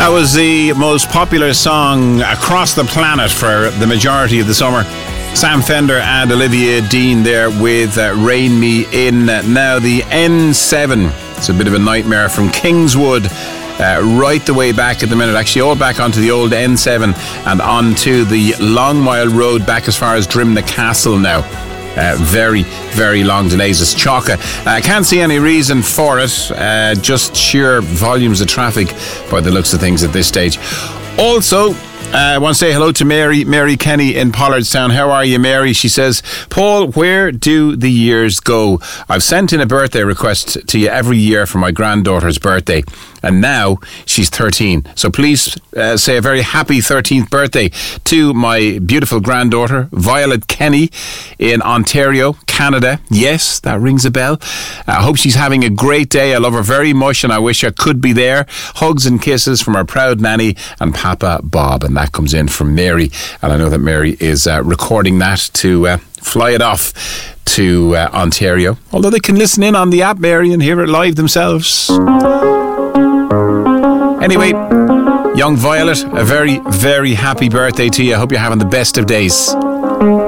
That was the most popular song across the planet for the majority of the summer. Sam Fender and Olivia Dean there with Rain Me In. Now the N7, it's a bit of a nightmare from Kingswood right the way back at the minute, actually all back onto the old N7 and onto the Long Mile Road back as far as Drimna Castle now. Very, very long delays. It's chocker. I can't see any reason for it. Just sheer volumes of traffic by the looks of things at this stage. Also, I want to say hello to Mary Kenny in Pollardstown. How are you, Mary? She says, Paul, where do the years go? I've sent in a birthday request to you every year for my granddaughter's birthday, and now she's 13. So please say a very happy 13th birthday to my beautiful granddaughter, Violet Kenny, in Ontario, Canada. Yes, that rings a bell. I hope she's having a great day. I love her very much and I wish I could be there. Hugs and kisses from our proud nanny and Papa Bob. And that comes in from Mary. And I know that Mary is recording that to fly it off to Ontario. Although they can listen in on the app, Mary, and hear it live themselves. Anyway, young Violet, a very, very happy birthday to you. I hope you're having the best of days.